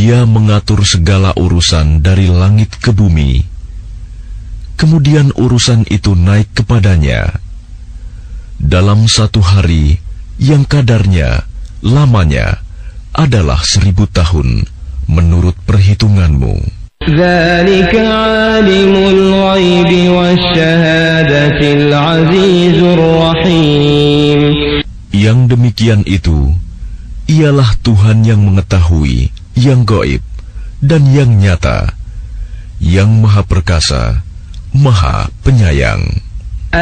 Dia mengatur segala urusan dari langit ke bumi. Kemudian urusan itu naik kepadanya dalam satu hari yang kadarnya, lamanya adalah 1000 tahun menurut perhitunganmu. Dzalika 'alimul ghaibi wasyahadatil 'azizur rahim. Yang demikian itu ialah Tuhan yang mengetahui yang gaib dan yang nyata, yang Maha Perkasa, Maha Penyayang.